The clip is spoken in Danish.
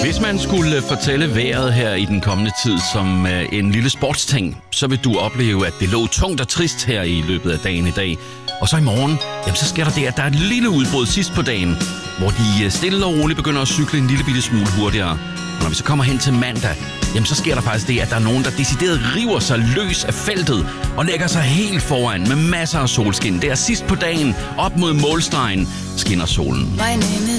Hvis man skulle fortælle vejret her i den kommende tid som en lille sportsting, så vil du opleve, at det lå tungt og trist her i løbet af dagen i dag. Og så i morgen, jamen, så sker der det, at der er et lille udbrud sidst på dagen, hvor de stille og roligt begynder at cykle en lille bitte smule hurtigere. Og når vi så kommer hen til mandag, jamen, så sker der faktisk det, at der er nogen, der decideret river sig løs af feltet og lægger sig helt foran med masser af solskin. Det er sidst på dagen, op mod målstregen, skinner solen.